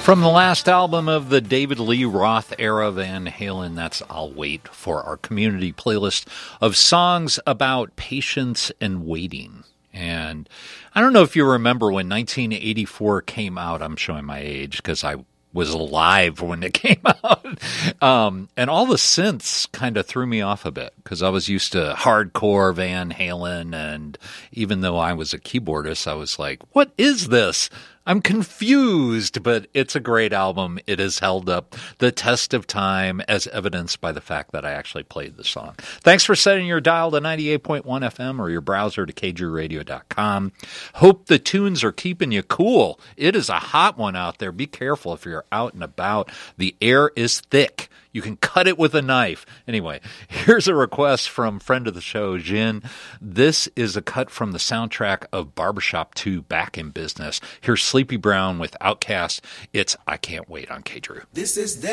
From the last album of the David Lee Roth era, Van Halen, that's I'll Wait, for our community playlist of songs about patience and waiting. And I don't know if you remember when 1984 came out. I'm showing my age because I was alive when it came out. And all the synths kind of threw me off a bit because I was used to hardcore Van Halen. And even though I was a keyboardist, I was like, what is this? I'm confused, but it's a great album. It has held up the test of time as evidenced by the fact that I actually played the song. Thanks for setting your dial to 98.1 FM or your browser to kjradio.com. Hope the tunes are keeping you cool. It is a hot one out there. Be careful if you're out and about. The air is thick. You can cut it with a knife. Anyway, here's a request from friend of the show, Jin. This is a cut from the soundtrack of Barbershop 2, Back in Business. Here's Sleepy Brown with Outkast. It's I Can't Wait on KDrew. This is that.